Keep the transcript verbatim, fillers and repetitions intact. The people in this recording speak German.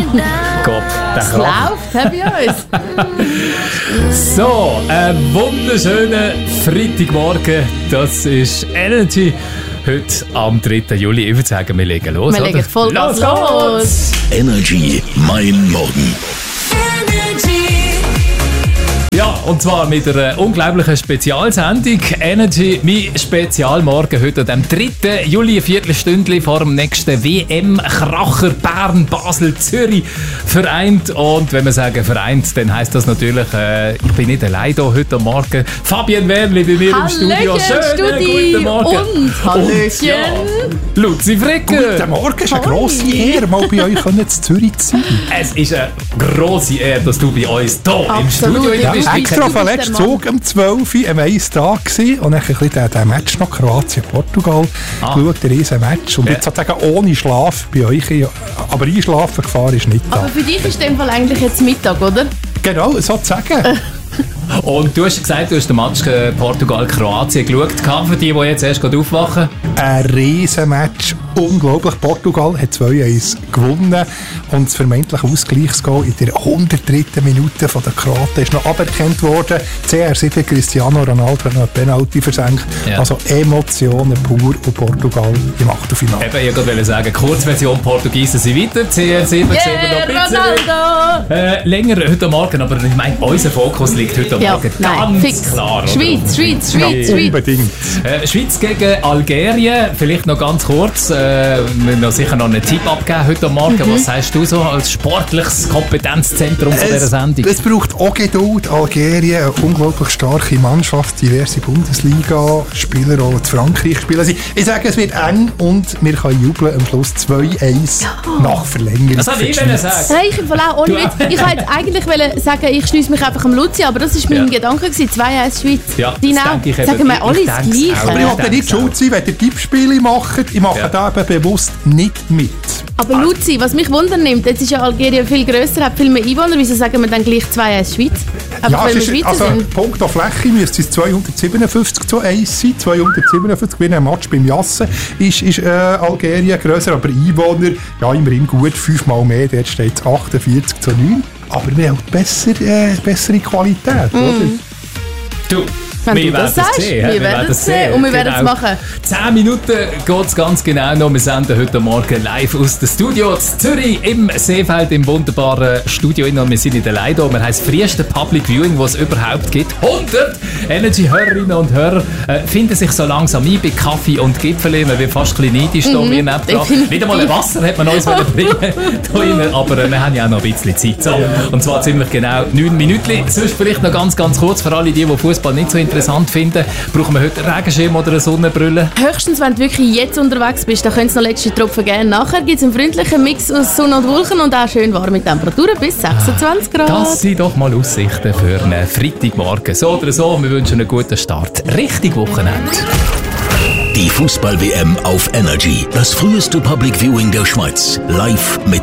Gott, der Es läuft, hä, bei uns. So, ein wunderschöner Freitagmorgen. Das ist Energy. Heute am dritten Juli. Ich würde sagen, wir legen los. Wir legen voll los, los. los. Energy, mein Morgen. Ja, und zwar mit einer unglaublichen Spezialsendung. Energy, mein Spezialmorgen heute am dritten Juli, ein Viertelstündchen vor dem nächsten W M-Kracher Bern, Basel, Zürich vereint. Und wenn wir sagen vereint, dann heisst das natürlich, äh, ich bin nicht allein hier heute Morgen. Fabienne Wernli bei mir Hallöchen, im Studio. Schönen Studi. guten Morgen. Und Hallöchen. Ja, Luzi Fricker. Guten Morgen, es ist eine grosse Ehre, mal bei euch in Zürich zu sein. Es ist eine grosse Ehre, dass du bei uns hier im Absolut, Studio ja. bist. Extra bist von der letzten Mann. Zug um zwölf Uhr am einen Tag gewesen und dann ein bisschen den, den Match noch Kroatien-Portugal Ah. geschaut, der riesen Match. Und Ja. jetzt sozusagen ohne Schlaf bei euch. Aber einschlafen Gefahr ist nicht da. Aber für dich ist in dem Fall eigentlich jetzt Mittag, oder? Genau, sozusagen. Und du hast gesagt, du hast den Match äh, Portugal-Kroatien geschaut. Für die, die jetzt erst gerade aufwachen. Ein riesen Match. Unglaublich. Portugal hat zwei eins gewonnen. Und das vermeintliche Ausgleichsgoal in der hundertdritten Minute von der Kroaten ist noch aberkannt worden. C R sieben Cristiano Ronaldo hat noch eine Penalty versenkt. Ja. Also Emotionen pur und Portugal im Achtelfinale. Eben, ich wollte sagen, Kurzversion Portugiesen sind weiter. C R sieben sehen wir noch ein bisschen. Ronaldo! Äh, länger heute Morgen, aber ich meine, unser Fokus liegt heute Ja, Morgen nein, ganz fix. klar. Oder? Schweiz, Schweiz, Schweiz, Ja, Schweiz. unbedingt. Äh, Schweiz gegen Algerien, vielleicht noch ganz kurz. Äh, wir müssen noch sicher noch einen Tipp abgeben heute Morgen. Mhm. Was sagst du so als sportliches Kompetenzzentrum von dieser Sendung? Es braucht auch Geduld. Algerien, eine unglaublich starke Mannschaft, diverse Bundesliga-Spieler, auch in Frankreich spielen sie. Ich sage, es wird eng und wir können jubeln am Schluss zwei eins nach Verlängerung. Das habe ich für die wollen Schweiz. sagen. Nein, ich im Fall auch ohne Du- Witz. Ich wollte eigentlich wollen sagen, ich schliesse mich einfach am Luzi, aber das war mein Ja. Gedanke gewesen. zwei eins Schweiz. Ja, Dein das auch. denke ich eben. Sagen wir Ich- alle ich das denke es auch. Aber ich Gleiche. wollte nicht schuld sein, wenn ihr Tippspiele macht. Ich mache Ja. da eben bewusst nicht mit. Aber Luzi, was mich wundern nimmt, jetzt ist ja Algerien viel grösser, hat viel mehr Einwohner. Wieso sagen wir dann gleich zwei eins Schweiz? Aber Ja, weil es wir ist, Schweizer also sind. Punkt auf Fläche müsste es zweihundertsiebenundfünfzig zu eins sein. zweihundertsiebenundfünfzig, wie ein Match beim Jassen ist, ist äh, Algerien grösser, aber Einwohner, ja immerhin gut, fünfmal mehr, dort steht es achtundvierzig zu neun. Aber wir haben besser, äh, bessere Qualität, oder? Du, Wenn wir du das werden es sagst, sehen. hä? wir werden es sehen und wir werden es Genau. machen. Zehn Minuten geht es ganz genau noch. Wir senden heute Morgen live aus dem Studio in Zürich im Seefeld, im wunderbaren Studio. Und wir sind in der Leido. Wir haben das früheste Public Viewing, das es überhaupt gibt. hundert Energy-Hörerinnen und Hörer äh, finden sich so langsam ein bei Kaffee und Gipfeli. Man wird fast ein bisschen neidisch da. Wir nebendran. definitiv. Nicht einmal ein Wasser hat man uns wollen bringen da rein, aber äh, wir haben ja auch noch ein bisschen Zeit. So. Und zwar ziemlich genau neun Minuten. Sonst vielleicht noch ganz, ganz kurz für alle, die, die Fußball nicht so interessant finden, brauchen wir heute einen Regenschirm oder eine Sonnenbrille? Höchstens, wenn du wirklich jetzt unterwegs bist, dann können es noch letzte Tropfen geben. Nachher gibt es einen freundlichen Mix aus Sonne und Wolken und auch schön warme Temperaturen bis sechsundzwanzig Grad. Das sind doch mal Aussichten für einen Freitagmorgen. So oder so, wir wünschen einen guten Start. Richtig Wochenende. Die Fußball-W M auf Energy. Das früheste Public Viewing der Schweiz. Live mit